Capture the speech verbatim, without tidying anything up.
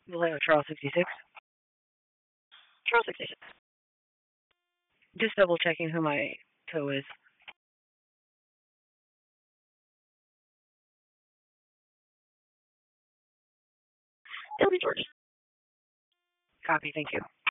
Vallejo, Charles sixty-six. Charles sixty-six. Just double checking who my tow is. It'll be George. Copy, thank you.